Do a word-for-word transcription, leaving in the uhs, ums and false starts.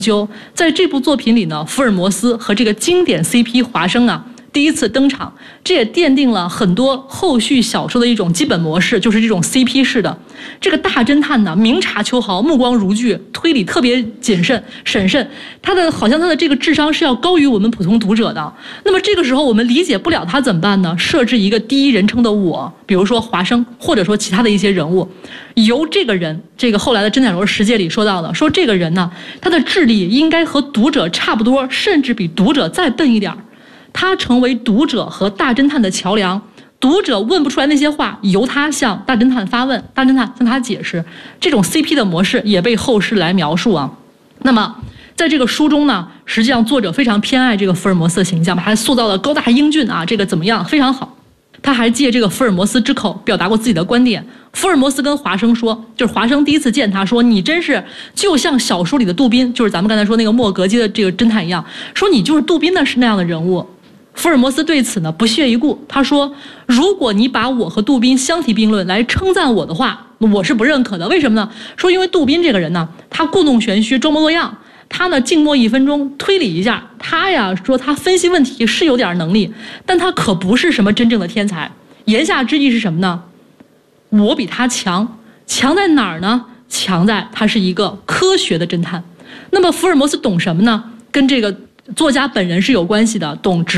究，在这部作品里呢，福尔摩斯和这个经典 C P 华生啊第一次登场，这也奠定了很多后续小说的一种基本模式，就是这种 C P 式的。这个大侦探呢，明察秋毫，目光如炬，推理特别谨慎审慎，他的好像他的这个智商是要高于我们普通读者的。那么这个时候我们理解不了他怎么办呢？设置一个第一人称的我，比如说华生，或者说其他的一些人物，由这个人，这个后来的侦探小说世界里说到的，说这个人呢，他的智力应该和读者差不多，甚至比读者再笨一点。他成为读者和大侦探的桥梁，读者问不出来那些话，由他向大侦探发问，大侦探向他解释。这种 C P 的模式也被后世来描述啊。那么在这个书中呢，实际上作者非常偏爱这个福尔摩斯的形象，把他塑造的高大英俊啊，这个怎么样，非常好。他还借这个福尔摩斯之口表达过自己的观点。福尔摩斯跟华生说，就是华生第一次见他说，你真是就像小说里的杜宾，就是咱们刚才说那个莫格基的这个侦探一样，说你就是杜宾的是那样的人物。福尔摩斯对此呢不屑一顾，他说，如果你把我和杜宾相提并论来称赞我的话，我是不认可的。为什么呢？说因为杜宾这个人呢，他故弄玄虚，装模作样，他呢静默一分钟推理一下，他呀说他分析问题是有点能力，但他可不是什么真正的天才。言下之意是什么呢？我比他强，强在哪儿呢？强在他是一个科学的侦探。那么福尔摩斯懂什么呢？跟这个作家本人是有关系的，懂直